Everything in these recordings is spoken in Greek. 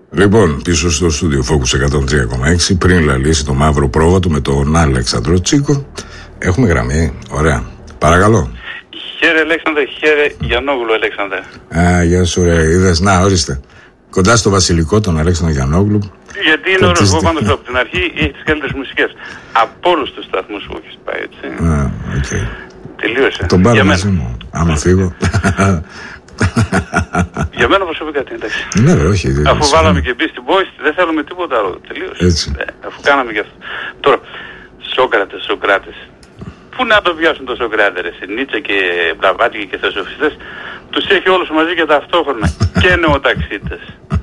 Λοιπόν, πίσω στο στούντιο Focus 103,6, πριν λαλήσει το μαύρο πρόβατο με τον Αλέξανδρο Τσίκο. Έχουμε γραμμή, ωραία. Παρακαλώ. Χαίρε Αλέξανδρε, χαίρε Γιαννόγλου Αλέξανδρε. Γεια σου ρε, είδες, να ορίστε. Κοντά στο βασιλικό τον Αλέξανδρο Γιαννόγλου. Γιατί είναι ωραίος, εγώ πάντως από την αρχή έχει τις καλύτερες μουσικές. Από όλους τους σταθμούς που έχεις πάει, έτσι. Okay. Τελείωσε. Τον πάρω μαζί μου, άμα φύγω. Για μένα προσωπικά τι, εντάξει. Ναι, όχι. Αφού βάλαμε και Beastie Boys, δεν θέλουμε τίποτα άλλο. Τελείωσε. Έτσι. Αφού κάναμε και αυτό. Τώρα, Σοκράτες. Πού να το πιάσουν το Σοκράτε, ρε, Νίτσε και Μπλαβάτικοι και θεοσοφιστές. Τους έχει όλους μαζί και ταυτόχρονα. Και νεοταξίτες.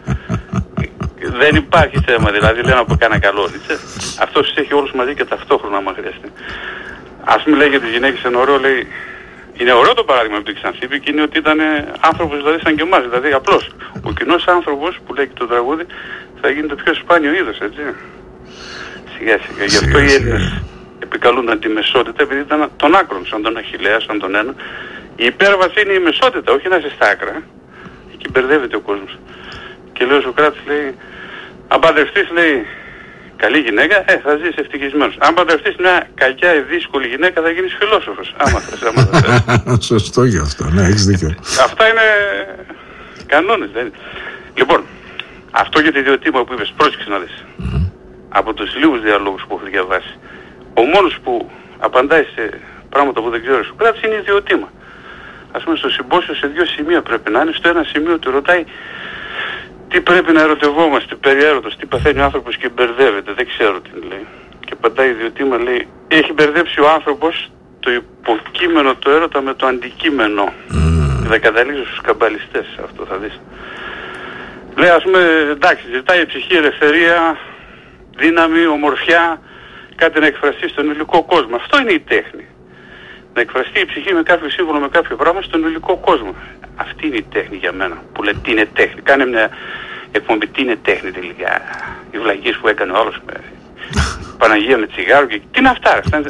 Δεν υπάρχει θέμα, δηλαδή λένε από κάνα καλό, Νίτσε. Αυτός τους έχει όλους μαζί και ταυτόχρονα, άμα χρειαστεί. Ας μην λέει για τις γυναίκες είναι ωραίο, λέει. Είναι ωραίο το παράδειγμα από την Ξανθήπη και είναι ότι ήταν άνθρωπος δηλαδή σαν και εμάς, δηλαδή απλώς. Ο κοινός άνθρωπος που λέει και το τραγούδι θα γίνει το πιο σπάνιο είδος, έτσι. Σιγά σιγά. Γι' αυτό οι Έλληνες επικαλούνταν τη μεσότητα επειδή ήταν των άκρων, σαν τον Αχιλλέα, σαν τον ένα. Η υπέρβαση είναι η μεσότητα, όχι να είσαι στα άκρα. Εκεί μπερδεύεται ο κόσμος. Και λέει ο Σοκράτης, λέει, αν παντρευτείς, λέει, καλή γυναίκα, θα ζεις ευτυχισμένος. Αν παντρευτείς μια κακιά ή δύσκολη γυναίκα θα γίνεις φιλόσοφος. Άμα θες. Σωστό γι' αυτό, ναι, έχεις δίκιο. Αυτά είναι κανόνες, δεν είναι. Λοιπόν, αυτό για τη ιδιοτήμα που είπες, πρόσεξε να δεις. Από τους λίγους διαλόγους που έχω διαβάσει, ο μόνος που απαντάει σε πράγματα που δεν ξέρω ο Σοκράτης είναι ιδιοτήμα. Ας πούμε στο συμπόσιο σε δύο σημεία πρέπει να είναι. Στο ένα σημείο του ρωτάει τι πρέπει να ερωτευόμαστε, περί έρωτος, τι παθαίνει ο άνθρωπος και μπερδεύεται, δεν ξέρω τι λέει. Και απαντάει ιδιοτήμα, λέει, έχει μπερδέψει ο άνθρωπος το υποκείμενο του έρωτα με το αντικείμενο. Θα καταλήξω στους καμπαλιστές, αυτό θα δεις. Λέει, ας πούμε, εντάξει, ζητάει η ψυχή ελευθερία, δύναμη, ομορφιά, κάτι να εκφραστεί στον υλικό κόσμο. Αυτό είναι η τέχνη. Να εκφραστεί η ψυχή με κάποιο σύμβολο, με κάποιο πράγμα στον υλικό κόσμο. Αυτή είναι η τέχνη για μένα. Που λέει τι είναι τέχνη. Κάνε μια εκπομπή, τι είναι τέχνη τελικά. Οι βλαγίες που έκανε ο άλλος με Παναγία με τσιγάρο και. Τι είναι αυτά.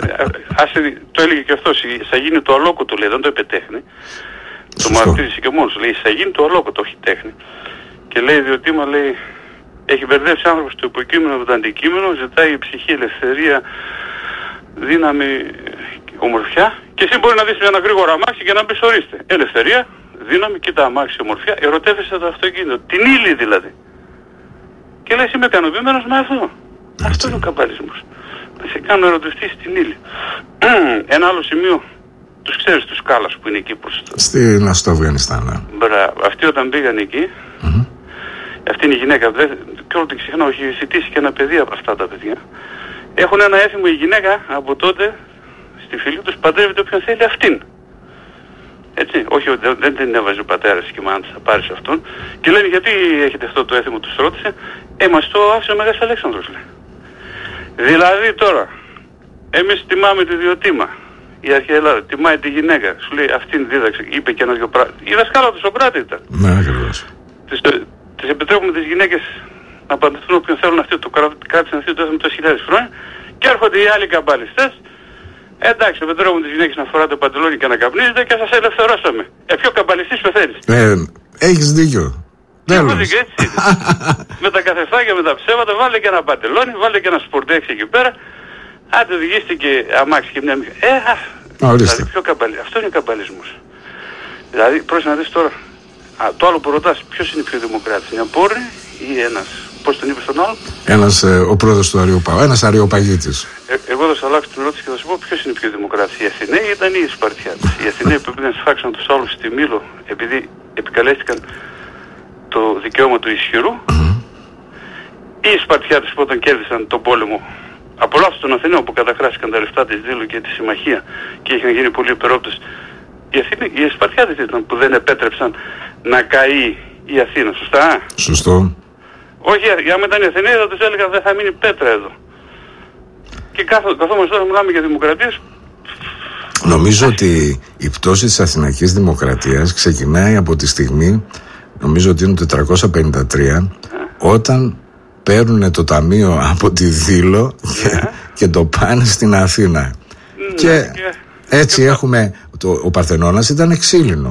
Το έλεγε και αυτός. Θα γίνει το αλόκοτο, λέει. Δεν το είπε τέχνη. Το μαρτύρησε και μόνος. Λέει θα γίνει το αλόκοτο, όχι τέχνη. Και λέει ιδιοτήμα, λέει. Έχει μπερδέψει άνθρωπος το υποκείμενο με το αντικείμενο, ζητάει η ψυχή ελευθερία, δύναμη, ομορφιά. Και εσύ μπορεί να δεις ένα γρήγορο αμάξι και να πεις ορίστε. Ελευθερία, δύναμη, κοίτα αμάξι, ομορφιά. Ερωτεύεσαι το αυτοκίνητο. Την ύλη δηλαδή. Και λες είμαι ικανοποιημένος με αυτό. Αυτό είναι ο καμπαλισμός. Να σε κάνω ερωτευτεί στην ύλη. Ένα άλλο σημείο. Τους ξέρεις τους Κάλλας που είναι εκεί προς το. Στο Αφγανιστάν, ναι. Μπράβο. Αυτοί όταν πήγαν εκεί. Αυτή είναι η γυναίκα, και όλο το ξεχνάω, έχει ζητήσει και ένα παιδί από αυτά τα παιδιά. Έχουν ένα έθιμο η γυναίκα από τότε, στη φίλη τους, παντρεύεται όποιον θέλει αυτήν. Έτσι, όχι, δεν την έβαζε ο πατέρας και η μάνα της, θα πάρεις αυτόν. Και λένε γιατί έχετε αυτό το έθιμο, τους ρώτησε. Μας το άφησε ο Μεγάλος Αλέξανδρος, λέει. Δηλαδή τώρα, εμείς τιμάμε τη ιδιοτήμα. Η αρχαία Ελλάδα τιμάει τη γυναίκα. Σου λέει αυτήν δίδαξε, είπε και ένα-δυο πράγματα. Η δασκάλα του Σοκράτη ήταν. Ναι, ακριβώς. Τις επιτρέπουμε τις γυναίκες να παντρευτούν όποιον θέλουν, αυτοί το κράτησαν αυτοί το έθιμο τόσες χιλιάδες χρόνια και έρχονται οι άλλοι καμπαλιστές. Εντάξει, επιτρέπουμε τις γυναίκες να φοράτε παντελόνι και να καπνίζετε και σας ελευθερώσαμε. Ποιο καμπαλιστής πεθαίνεις. Έχεις δίκιο. Έχω δίκιο, έτσι. Με τα καθεστάκια, με τα ψέματα, βάλτε και ένα παντελόνι, βάλτε και ένα σπορτέξι εκεί πέρα. Άντε οδηγήστε και αμάξι και μια μικρή. Δηλαδή, αυτό είναι ο καμπαλισμός. Δηλαδή, πρόσεχε να δεις τώρα. Το άλλο που ρωτάς, ποιος είναι πιο δημοκράτης, μια πόρνη ή ένας, πώς τον είπες τον άλλο? Ο πρόεδρος του Αριοπαγού, ένας Αριοπαγίτης. Εγώ θα σου αλλάξω την ερώτηση και θα σου πω ποιος είναι πιο δημοκράτης, οι Αθηναίοι ήταν ή οι Σπαρτιάτες. Οι Αθηναίοι που πήγαν σφάξαν τους άλλους στη Μήλο επειδή επικαλέστηκαν το δικαίωμα του ισχυρού, ή οι Σπαρτιάτες που όταν κέρδισαν τον πόλεμο από λάθος των Αθηναίων που καταχράστηκαν τα λεφτά της Δήλου και τη συμμαχία και είχαν γίνει πολύ υπερόπτες. Οι Σπαρτιάτες ήταν που δεν επέτρεψαν να καεί η Αθήνα, σωστά? Σωστό. Όχι, άμα ήταν οι Αθηναίοι θα τους έλεγα δεν θα μείνει πέτρα εδώ. Και καθόμαστε τώρα μιλάμε για δημοκρατίες. Νομίζω ότι η πτώση της Αθηναϊκής Δημοκρατίας ξεκινάει από τη στιγμή, νομίζω ότι είναι το 453, όταν παίρνουν το ταμείο από τη Δήλο και το πάνε στην Αθήνα. Και έτσι έχουμε... Ο Παρθενώνας ήταν ξύλινος.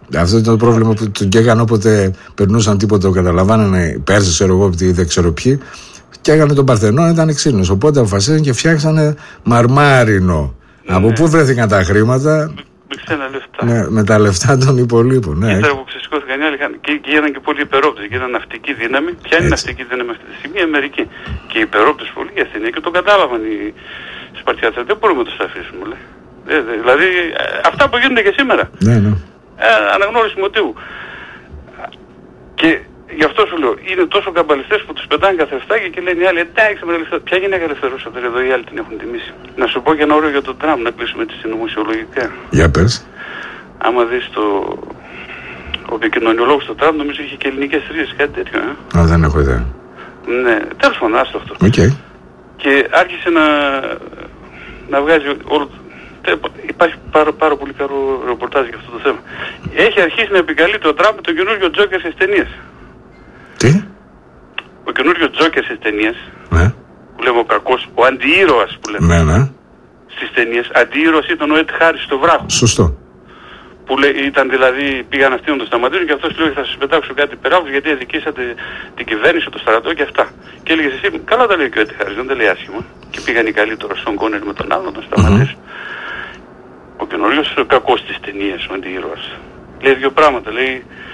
Αυτό ήταν το πρόβλημα που του καίγανε όποτε περνούσαν τίποτα, το καταλαβαίνανε οι Πέρσες, ξέρω εγώ, δεν ξέρω ποιοι. Καίγανε τον Παρθενώνα, ήταν ξύλινος. Οπότε αποφασίσαν και φτιάξανε μαρμάρινο. Από πού βρέθηκαν τα χρήματα? Με ξένα λεφτά. Με τα λεφτά των υπολείπων. Ναι. Ύστερα που ξεσηκώθηκαν οι άλλοι και γίνανε και πολλοί υπερόπτες. Γίνανε ναυτική δύναμη. Ποια είναι η ναυτική δύναμη αυτή τη στιγμή? Η Αμερική. Και οι υπερόπτες πολύ η Αθήνα και το κατάλαβαν οι Σπαρτιάτες. Δεν μπορούμε να τους αφήσουμε. Δηλαδή αυτά που γίνονται και σήμερα. Ναι. Αναγνώριση μοτίβου. Και γι' αυτό σου λέω, είναι τόσο καμπαλιστές που τους πετάνε καθρεφτάκι και λένε οι άλλοι, εντάξει, ποια γυναίκα ελευθερώσατε εδώ, οι άλλοι την έχουν τιμήσει. Να σου πω και ένα όριο για τον Τραμπ, να κλείσουμε τη συνωμοσιολογικά. Για πες. Άμα δεις ο επικοινωνιολόγος του Τραμπ, νομίζω είχε και ελληνικές ρίζες, κάτι τέτοιο. Δεν έχω ιδέα. Ναι, τέλος πάντων, άστο αυτό. Okay. Και άρχισε να βγάζει όλο. Υπάρχει πάρα πολύ καλό ρεπορτάζ για αυτό το θέμα. Έχει αρχίσει να επικαλεί το Τραμπ τον καινούργιο Τζόκερ στις ταινίες. Τι? Ο καινούργιο Τζόκερ στις ταινίες. Ναι. Που λέμε ο κακός, ο αντιήρωας που λέμε. Ναι. Στις ταινίες. Αντιήρωας ήταν ο Ετ Χάρις στο Βράχο. Σωστό. Που ήταν δηλαδή, πήγαν αυτοί να το σταματήσουν και αυτός λέει θα σας πετάξω κάτι περάβλους γιατί αδικήσατε την κυβέρνηση, το στρατό και αυτά. Και έλεγες εσύ, καλά τα λέει και ο Ετ Χάρις, δεν τα λέει άσχημα. Και πήγαν οι καλύτεροι στον Κόνερ με τον άλλο να σταματήσουν. Ο καινούργιος κακός της ταινίας, ο αντιήρωας. Λέει δύο πράγματα, λέει...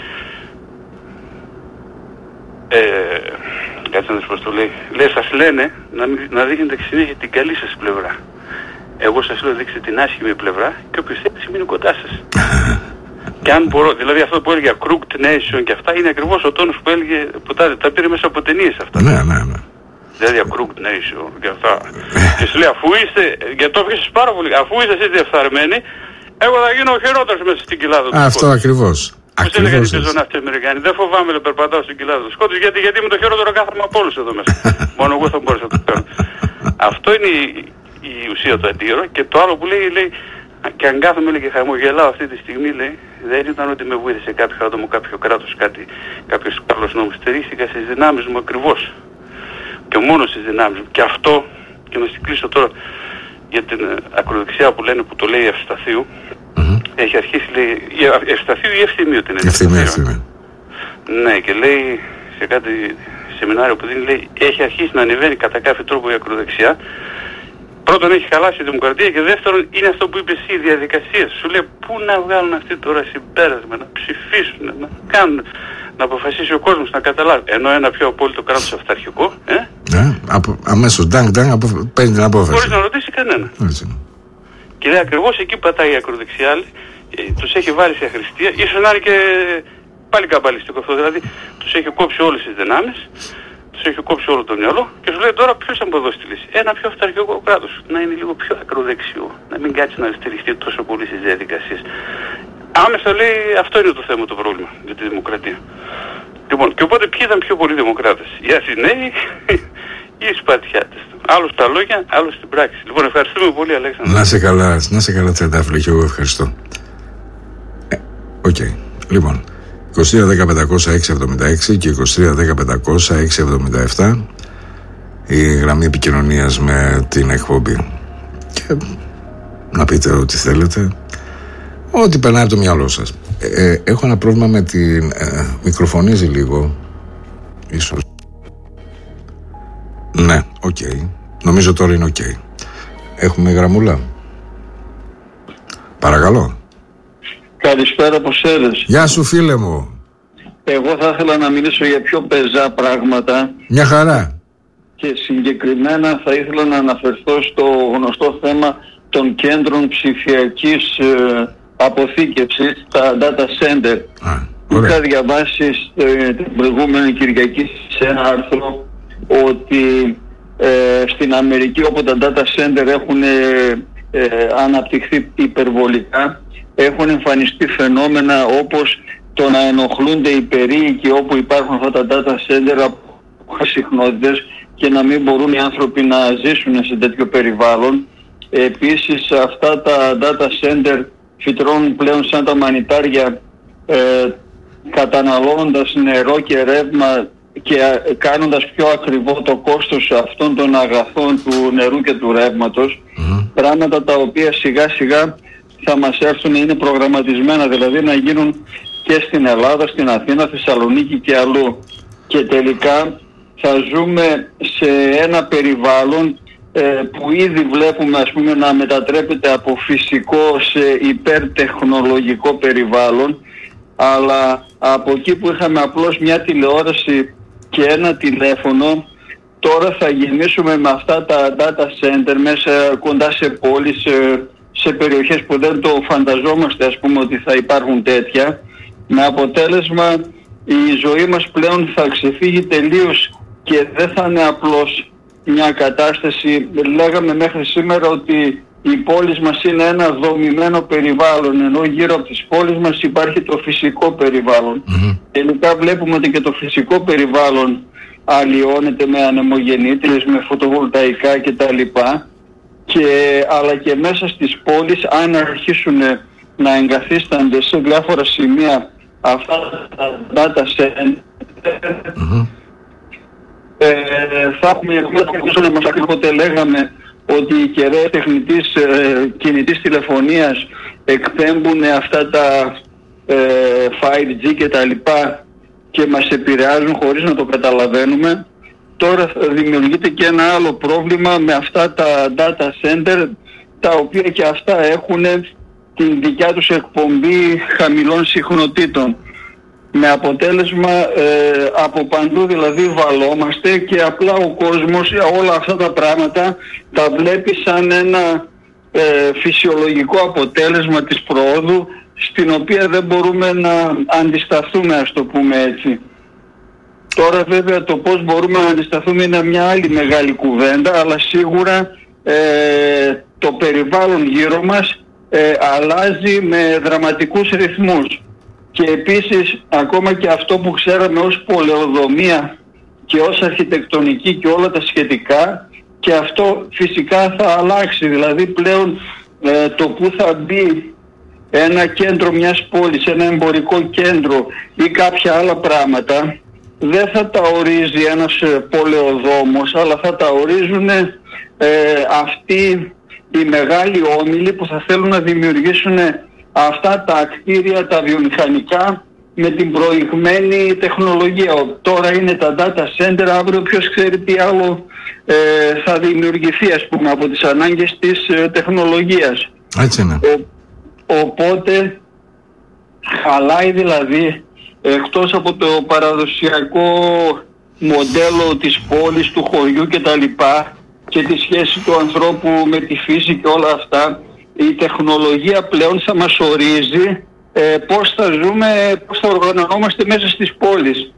Κάτσε να δεις πώς το λέει. Λέει, σας λένε να δείχνετε συνέχεια την καλή σας πλευρά. Εγώ σας λέω δείξτε την άσχημη πλευρά και όποιος θέλει μείνει κοντά σας. Και αν μπορώ, δηλαδή αυτό που έλεγε Crooked Nation και αυτά είναι ακριβώς ο τόνος που έλεγε, που τα πήρε μέσα από ταινίες αυτά. Ναι. Δηλαδή Crooked Nation και αυτά. Και σου λέει αφού είστε, γιατί το έφυγες πάρα πολύ, αφού είστε εσείς διεφθαρμένοι, εγώ θα γίνω ο χειρότερος μέσα στην κοιλάδα του. Αυτό ακριβώς. Πώς έλεγαν οι πεζοναύτες Αμερικάνοι, δεν φοβάμαι να περπατάω στην κοιλάδα του σκότους γιατί είμαι το χειρότερο κάθαρμα από όλους εδώ μέσα. Μόνο εγώ θα μπορούσα να το κάνω. Αυτό είναι η ουσία του αντίρωα και το άλλο που λέει και αν κάθομαι λέει, και χαμογελάω αυτή τη στιγμή λέει δεν ήταν ότι με βοήθησε κάποιο άτομο, κάποιο κράτος, κάποιος άλλος νόμος. Στηρίχθηκα στις δυνάμεις μου ακριβώς και μόνο στις δυνάμεις μου. Και αυτό, και να κλείσω τώρα για την ακροδεξιά που λένε που το λέει Ευσταθίου, έχει αρχίσει λέει Ευσταθίου ή Ευθυμίου την Ευθυμίου. Ναι, και λέει σε κάτι σεμινάριο που δίνει, λέει έχει αρχίσει να ανεβαίνει κατά κάποιο τρόπο η ακροδεξιά. Πρώτον έχει χαλάσει η δημοκρατία και δεύτερον είναι αυτό που είπες εσύ, οι διαδικασίες. Σου λέει πού να βγάλουν αυτοί τώρα συμπέρασμα, να ψηφίσουν, να κάνουν, να αποφασίσει ο κόσμος, να καταλάβει. Ενώ ένα πιο απόλυτο κράτος αυταρχικό, αμέσως, παίρνει την απόφαση. Χωρίς να ρωτήσει κανένα. Και λέει ακριβώς εκεί πατάει η ακροδεξιά, τους έχει βάλει σε αχρηστία, ίσως να είναι και πάλι καμπαλιστικό αυτό, δηλαδή τους έχει κόψει όλες τις δυνάμεις. Τους έχει κόψει όλο το μυαλό και σου λέει τώρα ποιος θα μου δώσει τη λύση. Ένα πιο αυταρχικό κράτος, να είναι λίγο πιο ακροδεξιό, να μην κάτσει να στηριχτεί τόσο πολύ στις διαδικασίες. Άμεσα λέει αυτό είναι το θέμα, το πρόβλημα για τη δημοκρατία. Λοιπόν, και οπότε ποιοι ήταν πιο πολλοί δημοκράτες, οι Αθηναίοι ή οι Σπαρτιάτες. Άλλος στα λόγια, άλλος στην πράξη. Λοιπόν, ευχαριστούμε πολύ Αλέξανδρο. Να σε καλά Τσεντάφυλλο και εγώ ευχαριστώ. Οκ. Λοιπόν, 23-10-500-676 και 23-10-500-677 η γραμμή επικοινωνίας με την εκπομπή. Και να πείτε ό,τι θέλετε, ό,τι περνάει από το μυαλό σας. Έχω ένα πρόβλημα με την... μικροφωνίζει λίγο. Ίσως. Ναι, οκ. Νομίζω τώρα είναι οκ. Έχουμε γραμμούλα. Παρακαλώ. Καλησπέρα Ποσέλες. Γεια σου φίλε μου. Εγώ θα ήθελα να μιλήσω για πιο πεζά πράγματα. Μια χαρά. Και συγκεκριμένα θα ήθελα να αναφερθώ στο γνωστό θέμα των κέντρων ψηφιακής αποθήκευσης, τα data center. Είχα διαβάσει την προηγούμενη Κυριακή σε ένα άρθρο ότι στην Αμερική όπου τα data center έχουν αναπτυχθεί υπερβολικά, έχουν εμφανιστεί φαινόμενα όπως το να ενοχλούνται οι περίοικοι όπου υπάρχουν αυτά τα data center από συχνότητες και να μην μπορούν οι άνθρωποι να ζήσουν σε τέτοιο περιβάλλον. Επίσης αυτά τα data center φυτρώνουν πλέον σαν τα μανιτάρια, καταναλώνοντας νερό και ρεύμα και κάνοντας πιο ακριβό το κόστος αυτών των αγαθών του νερού και του ρεύματος, πράγματα τα οποία σιγά σιγά θα μας έρθουν, είναι προγραμματισμένα δηλαδή να γίνουν και στην Ελλάδα, στην Αθήνα, Θεσσαλονίκη και αλλού. Και τελικά θα ζούμε σε ένα περιβάλλον που ήδη βλέπουμε, ας πούμε, να μετατρέπεται από φυσικό σε υπερτεχνολογικό περιβάλλον, αλλά από εκεί που είχαμε απλώς μια τηλεόραση και ένα τηλέφωνο, τώρα θα γεμίσουμε με αυτά τα data center μέσα κοντά σε πόλεις, σε περιοχές που δεν το φανταζόμαστε, ας πούμε, ότι θα υπάρχουν τέτοια, με αποτέλεσμα η ζωή μας πλέον θα ξεφύγει τελείως και δεν θα είναι απλώς μια κατάσταση. Λέγαμε μέχρι σήμερα ότι οι πόλεις μας είναι ένα δομημένο περιβάλλον, ενώ γύρω από τις πόλεις μας υπάρχει το φυσικό περιβάλλον. Τελικά βλέπουμε ότι και το φυσικό περιβάλλον αλλοιώνεται με ανεμογεννήτριες, με φωτοβολταϊκά κτλ. Αλλά και μέσα στις πόλεις, αν αρχίσουν να εγκαθίστανται σε διάφορα σημεία αυτά τα data center, θα έχουμε όποτε λέγαμε ότι οι κεραίες τεχνητής κινητής τηλεφωνίας εκπέμπουν αυτά τα 5G και τα λοιπά και μας επηρεάζουν χωρίς να το καταλαβαίνουμε. Τώρα δημιουργείται και ένα άλλο πρόβλημα με αυτά τα data center, τα οποία και αυτά έχουν την δικιά τους εκπομπή χαμηλών συχνοτήτων. Με αποτέλεσμα από παντού δηλαδή βαλόμαστε και απλά ο κόσμος όλα αυτά τα πράγματα τα βλέπει σαν ένα φυσιολογικό αποτέλεσμα της προόδου, στην οποία δεν μπορούμε να αντισταθούμε, ας το πούμε έτσι. Τώρα βέβαια το πώς μπορούμε να αντισταθούμε είναι μια άλλη μεγάλη κουβέντα, αλλά σίγουρα το περιβάλλον γύρω μας αλλάζει με δραματικούς ρυθμούς. Και επίσης ακόμα και αυτό που ξέραμε ως πολεοδομία και ως αρχιτεκτονική και όλα τα σχετικά, και αυτό φυσικά θα αλλάξει. Δηλαδή πλέον το που θα μπει ένα κέντρο μιας πόλης, ένα εμπορικό κέντρο ή κάποια άλλα πράγματα, δεν θα τα ορίζει ένας πολεοδόμος, αλλά θα τα ορίζουν αυτοί οι μεγάλοι όμιλοι που θα θέλουν να δημιουργήσουν αυτά τα κτίρια, τα βιομηχανικά, με την προηγμένη τεχνολογία. Τώρα είναι τα data center, αύριο ποιος ξέρει τι άλλο θα δημιουργηθεί, ας πούμε, από τις ανάγκες της τεχνολογίας. Έτσι είναι. Οπότε χαλάει δηλαδή, εκτός από το παραδοσιακό μοντέλο της πόλης, του χωριού κτλ. Και τη σχέση του ανθρώπου με τη φύση και όλα αυτά, η τεχνολογία πλέον θα μας ορίζει πώς θα ζούμε, πώς θα οργανωνόμαστε μέσα στις πόλεις.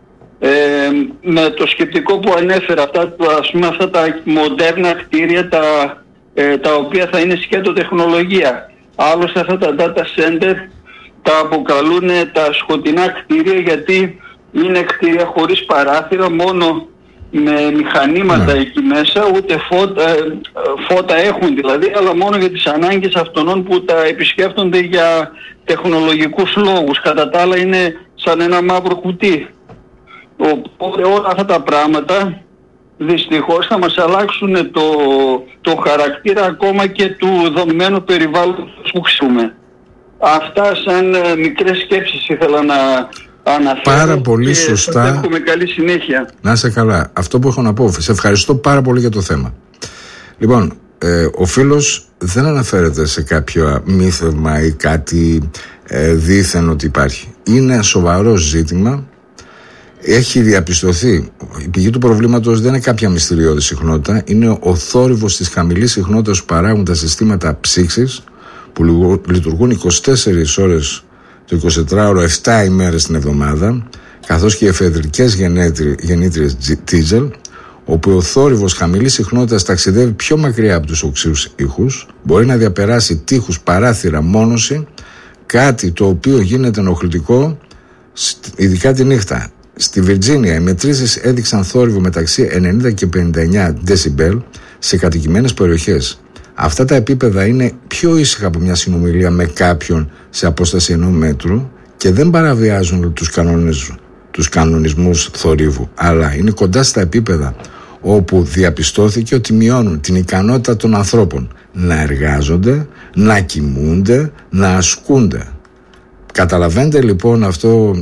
Με το σκεπτικό που ανέφερα, αυτά τα μοντέρνα κτίρια τα οποία θα είναι σκέτο τεχνολογία. Άλλωστε αυτά τα data center τα αποκαλούν τα σκοτεινά κτίρια, γιατί είναι κτίρια χωρίς παράθυρα, μόνο με μηχανήματα εκεί μέσα, ούτε φώτα έχουν δηλαδή, αλλά μόνο για τις ανάγκες αυτών που τα επισκέπτονται για τεχνολογικούς λόγους. Κατά τα άλλα είναι σαν ένα μαύρο κουτί. Οπότε όλα αυτά τα πράγματα δυστυχώς θα μας αλλάξουν το χαρακτήρα ακόμα και του δομημένου περιβάλλοντος που χρησιμοποιούμε. Αυτά σαν μικρές σκέψεις ήθελα να αναφέρω. Πάρα πολύ σωστά. Έχουμε καλή συνέχεια. Να είσαι καλά. Αυτό που έχω να πω. Σε ευχαριστώ πάρα πολύ για το θέμα. Λοιπόν, ο φίλος δεν αναφέρεται σε κάποιο μύθευμα ή κάτι δήθεν ότι υπάρχει. Είναι σοβαρό ζήτημα. Έχει διαπιστωθεί. Η πηγή του προβλήματος δεν είναι κάποια μυστηριώδη συχνότητα. Είναι ο θόρυβος της χαμηλής συχνότητας που παράγουν τα συστήματα ψήξης, που λειτουργούν 24 ώρες το 24ωρο, 7 ημέρες την εβδομάδα, καθώς και οι εφεδρικές γεννήτριες diesel, όπου ο θόρυβος χαμηλής συχνότητας ταξιδεύει πιο μακριά από τους οξύους ήχους, μπορεί να διαπεράσει τείχους, παράθυρα, μόνωση, κάτι το οποίο γίνεται ενοχλητικό ειδικά τη νύχτα. Στη Βιρτζίνια οι μετρήσεις έδειξαν θόρυβο μεταξύ 90 και 59 decibel σε κατοικημένες περιοχές. Αυτά τα επίπεδα είναι πιο ήσυχα από μια συνομιλία με κάποιον σε απόσταση 1 μέτρου και δεν παραβιάζουν τους κανονισμούς θορύβου, αλλά είναι κοντά στα επίπεδα όπου διαπιστώθηκε ότι μειώνουν την ικανότητα των ανθρώπων να εργάζονται, να κοιμούνται, να ασκούνται. Καταλαβαίνετε λοιπόν αυτό,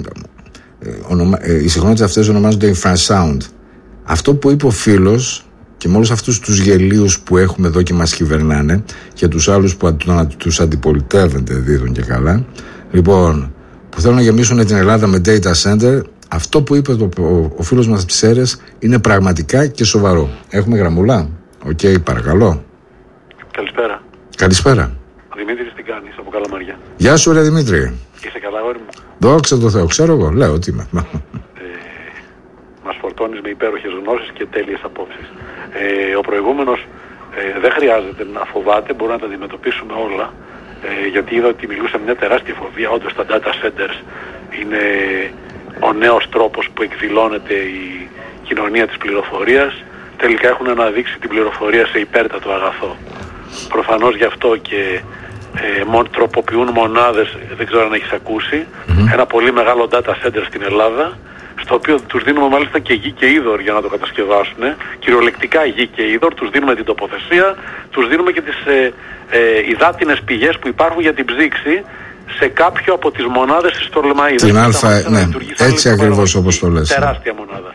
οι συχνότητες αυτές ονομάζονται infrasound. Αυτό που είπε ο φίλος, και με όλους αυτούς τους γελίους που έχουμε εδώ και μας κυβερνάνε και τους άλλους που τους αντιπολιτεύονται δίδουν και καλά, λοιπόν, που θέλουν να γεμίσουν την Ελλάδα με data center, αυτό που είπε ο φίλος μας από τις Σέρρες είναι πραγματικά και σοβαρό. Έχουμε γραμμούλα? Οκ, παρακαλώ. Καλησπέρα. Καλησπέρα. Δημήτρης, τι κάνεις από Καλαμαριά? Γεια σου ρε Δημήτρη. Είσαι καλά, αγόρι μου? Δόξα τω Θεώ, ξέρω εγώ, λέω ότι είμαι. Μας φορτώνεις με υπέροχες γνώσεις και τέλειες απόψεις. Ο προηγούμενος δεν χρειάζεται να φοβάται, μπορούμε να τα αντιμετωπίσουμε όλα, γιατί είδα ότι μιλούσε μια τεράστια φοβία. Όντως τα data centers είναι ο νέος τρόπος που εκδηλώνεται η κοινωνία της πληροφορίας. Τελικά έχουν αναδείξει την πληροφορία σε υπέρτατο αγαθό. Προφανώς γι' αυτό και τροποποιούν μονάδες, δεν ξέρω αν έχεις ακούσει, ένα πολύ μεγάλο data center στην Ελλάδα, στο οποίο τους δίνουμε μάλιστα και γη και είδωρ για να το κατασκευάσουν. Κυριολεκτικά γη και είδωρ, τους δίνουμε την τοποθεσία, τους δίνουμε και τις υδάτινες πηγές που υπάρχουν για την ψήξη σε κάποιο από τις μονάδες της Πτολεμαΐδας. Την Αλφα, ναι, έτσι ακριβώς όπως το λες. Τεράστια μονάδα.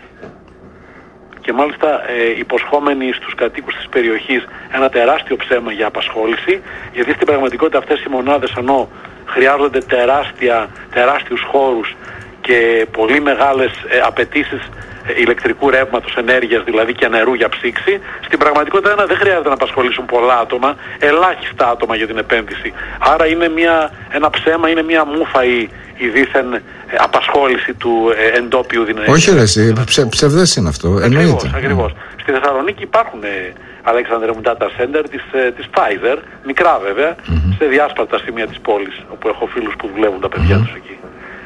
Και μάλιστα υποσχόμενοι στους κατοίκους της περιοχής ένα τεράστιο ψέμα για απασχόληση, γιατί στην πραγματικότητα αυτές οι μονάδες, ενώ χρειάζονται τεράστιους χώρους και πολύ μεγάλες απαιτήσεις ηλεκτρικού ρεύματος, ενέργειας δηλαδή και νερού για ψήξη, στην πραγματικότητα δεν χρειάζεται να απασχολήσουν πολλά άτομα, ελάχιστα άτομα για την επένδυση. Άρα είναι ένα ψέμα, είναι μια μούφα η δίθεν απασχόληση του εντόπιου δυνατού. Όχι ρε εσύ, ψευδές είναι αυτό, εννοείται. Ακριβώς. Στη Θεσσαλονίκη υπάρχουν, Αλέξανδρε μου, data center της Pfizer, μικρά βέβαια, σε διάσπαρτα σημεία της πόλης, όπου έχω φίλους που δουλεύουν τα παιδιά τους εκεί.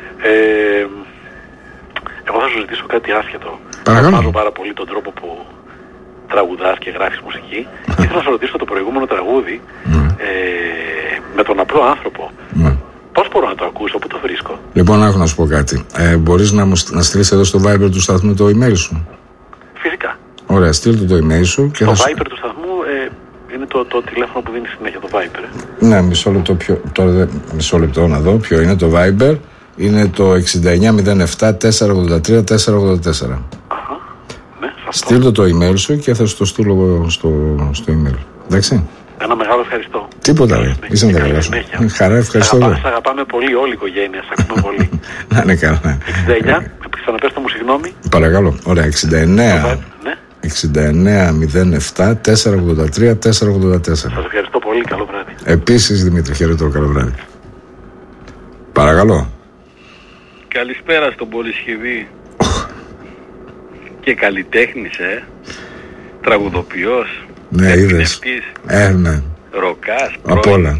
Εγώ θα σου ζητήσω κάτι άσχετο. Θαυμάζω πάρα πολύ τον τρόπο που τραγουδάς και γράφεις μουσική. Ήθελα να σου ρωτήσω το προηγούμενο τραγούδι με τον απλό άνθρωπο. Πώς μπορώ να το ακούσω, πού το βρίσκω? Λοιπόν, έχω να σου πω κάτι. Μπορείς να στείλεις εδώ στο Viber του σταθμού το email σου? Φυσικά. Ωραία, στείλ το email σου. Και το Viber του σταθμού είναι το τηλέφωνο που δίνει συνέχεια, το Viber. Ναι, μισό λεπτό να δω ποιο είναι το Viber. Είναι το 6907 483 484. Στείλ το email σου και θα σου το στείλω στο email. Εντάξει. Ένα μεγάλο ευχαριστώ. Τίποτα, ρε. Είσαι με τα καλά σου. Χαρά, ευχαριστώ. Σ' αγαπάμε πολύ, όλη η οικογένεια. Σ' ακούμε πολύ. Να είναι καλά. 69, ξαναπέστε μου συγγνώμη. Παρακαλώ. Ωραία, 69. 6907 483 484. Σας ευχαριστώ πολύ, καλό βράδυ. Επίσης, Δημήτρη, χαίρετο, καλό βράδυ. Παρακαλώ. Καλησπέρα στον Πολυσχηδή. Και καλλιτέχνης, τραγουδοποιός, ερμηνευτής, ναι. ροκάς, απ' όλα.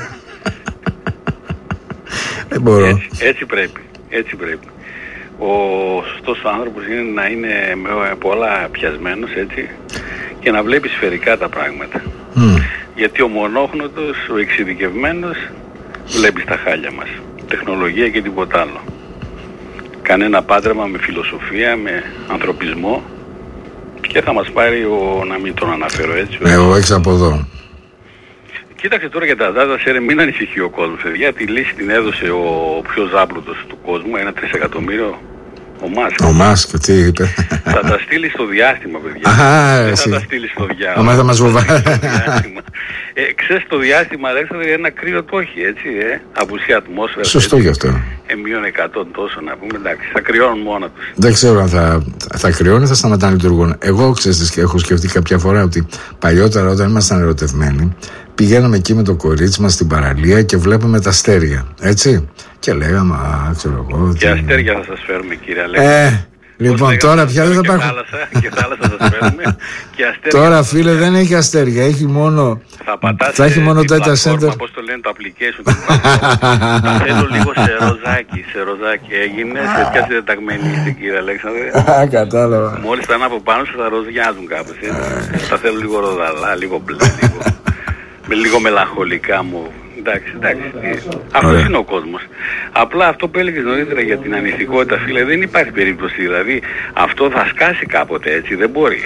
Δεν μπορώ. Έτσι πρέπει. Ο σωστός άνθρωπος είναι να είναι με πολλά πιασμένος, έτσι, και να βλέπει σφαιρικά τα πράγματα. Γιατί ο μονόχνοτος, ο εξειδικευμένος, βλέπει τα χάλια μας. Τεχνολογία και τίποτα άλλο. Κανένα πάντρεμα με φιλοσοφία, με ανθρωπισμό, και θα μας πάρει να μην τον αναφέρω έτσι. Εγώ έξω από εδώ. Κοίταξε τώρα για τα data center, μην ανησυχεί ο κόσμος, παιδιά. Τη λύση την έδωσε ο πιο ζάπλουτος του κόσμου, 1 τρισεκατομμύριο, ο Μάσκ. Ο Μάσκ, τι είπε? Θα τα στείλει στο διάστημα, παιδιά. Δεν θα τα στείλει στο διάστημα. Αμά θα μας βοβάει. Ξέρεις, το διάστημα, Αλέξανδρε, ένα κρύο το έχει, έτσι, απουσία ατμόσφαιρα. Σωστό γι' αυτό. Μείον 100 τόσο να πούμε, εντάξει, θα κρυώνουν μόνα τους. Δεν ξέρω αν θα κρυώνουν ή θα σταματάνε να λειτουργούν. Εγώ, ξέρεις, έχω σκεφτεί κάποια φορά ότι παλιότερα, όταν ήμασταν ερωτευμένοι, πηγαίναμε εκεί με το κορίτσι μας στην παραλία και βλέπαμε τα αστέρια, έτσι. Και λέγαμε, ξέρω εγώ. Και αστέρια θα σας φέρουμε, κύριε Αλέξανδρε. Λοιπόν, τώρα πια δεν θα υπάρχουν. Και θάλασσα θα σας φέρουμε. Τώρα, φίλε, δεν έχει αστέρια, έχει μόνο. Θα έχει μόνο data center. Πώς το λένε το application. Θα θέλω λίγο σε ροζάκι. Έγινε, σε ποια συντεταγμένη, κύριε Αλέξανδρε. Κατάλαβα. Μόλις θα είναι από πάνω σου θα ροζιάζουν κάπως. Θα θέλω λίγο ροδαλά, λίγο μπλε, με λίγο μελαγχολικά μου. Εντάξει. Αυτός είναι ο κόσμος. Απλά αυτό που έλεγες νωρίτερα για την ανηθικότητα, φίλε, δεν υπάρχει περίπτωση. Δηλαδή αυτό θα σκάσει κάποτε, έτσι, δεν μπορεί.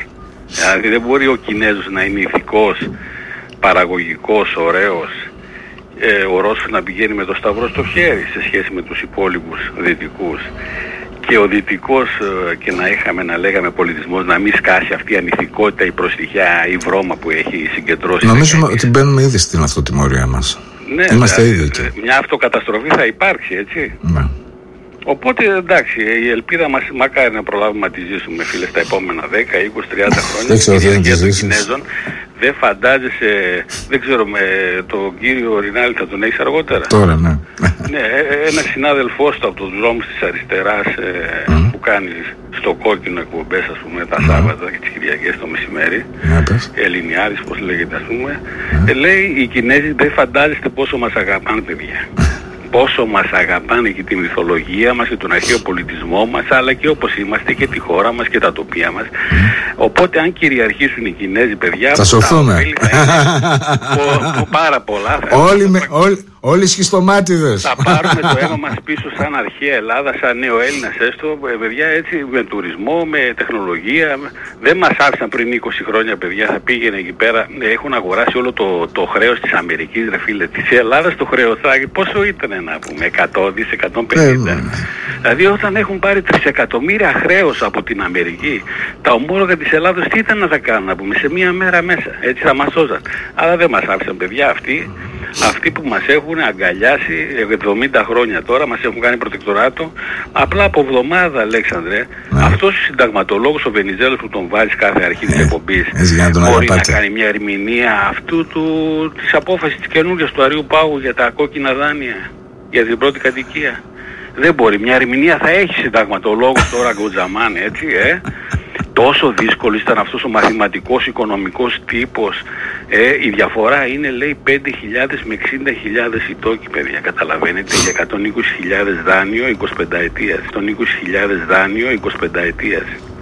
Δηλαδή δεν μπορεί ο Κινέζος να είναι ηθικός, παραγωγικός, ωραίος, ο Ρώσος να πηγαίνει με το σταυρό στο χέρι σε σχέση με τους υπόλοιπους δυτικούς. Και ο δυτικός και να λέγαμε πολιτισμός, να μην σκάσει αυτή η ανηθικότητα, η προστιχιά, η βρώμα που έχει συγκεντρώσει. Νομίζουμε ότι μπαίνουμε ήδη στην αυτοτιμωρία μας. Ναι, είμαστε ήδη εκεί. Μια αυτοκαταστροφή θα υπάρξει, έτσι. Ναι. Οπότε εντάξει, η ελπίδα μας μακάρι να προλάβουμε να τη ζήσουμε, φίλε, στα επόμενα 10, 20, 30 χρόνια. Δεν ξέρω τι θα τη ζήσεις. Κινέζων, δεν φαντάζεσαι, δεν ξέρω, με τον κύριο Ρινάλη θα τον έχεις αργότερα. Τώρα, ναι. Ναι, ένας συνάδελφός του από τους δρόμους της αριστεράς που κάνει στο κόκκινο εκπομπές, ας πούμε, τα Σάββατα και τις Κυριακές το μεσημέρι, Ελληνιάδης, πώς λέγεται, ας πούμε, λέει οι Κινέζοι δεν φαντάζεστε πόσο μας αγαπάνε, παιδιά. Πόσο μας αγαπάνε και τη μυθολογία μας και τον αρχαίο πολιτισμό μας, αλλά και όπως είμαστε και τη χώρα μας και τα τοπία μας. Οπότε αν κυριαρχήσουν οι Κινέζοι, παιδιά, θα σωθούμε. Πάρα πολλά. Όλοι σχιστομάτιδες. Θα πάρουμε το αίμα μας πίσω σαν αρχαία Ελλάδα, σαν νέο Έλληνας έστω, παιδιά, έτσι, με τουρισμό, με τεχνολογία. Δεν μας άφησαν πριν 20 χρόνια, παιδιά, θα πήγαινε εκεί πέρα. Έχουν αγοράσει όλο το χρέος της Αμερικής, ρε φίλε. Της Ελλάδας το χρεοθάκι, πόσο ήταν να πούμε, 100 δις, 150. Δηλαδή όταν έχουν πάρει 3 εκατομμύρια χρέος από την Αμερική, τα ομόλογα της Ελλάδος τι ήταν να τα κάνουν, να πούμε, σε μία μέρα μέσα. Έτσι θα μας σώζαν. Αλλά δεν μας άφησαν, παιδιά, αυτοί που μας έχουν αγκαλιάσει 70 χρόνια τώρα, μας έχουν κάνει προτεκτοράτο. Απλά από εβδομάδα, Αλέξανδρε, αυτός ο συνταγματολόγος, ο Βενιζέλος που τον βάζει κάθε αρχή της εκπομπής, μπορεί να κάνει μια ερμηνεία της απόφασης της καινούργιας του Αρείου Πάγου για τα κόκκινα δάνεια, για την πρώτη κατοικία. Δεν μπορεί. Μια ερμηνεία θα έχει συνταγματολόγος τώρα, Γκοτζαμάν, έτσι, Τόσο δύσκολος ήταν αυτός ο μαθηματικός οικονομικός τύπος. Η διαφορά είναι, λέει, 5.000 με 60.000 ιτόκοι, παιδιά. Καταλαβαίνετε, για 120.000 δάνειο 25 ετίας. 120.000 δάνειο 25 ετίας.